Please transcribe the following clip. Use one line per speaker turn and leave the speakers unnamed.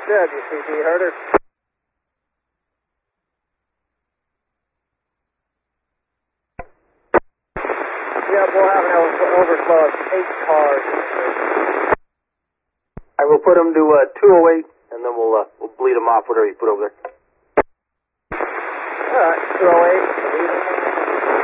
WCB Herder. Yeah, we'll have an overflow of 8 cars.
I will put them to 208, and then we'll bleed them off, whatever you put over there.
All right, 208.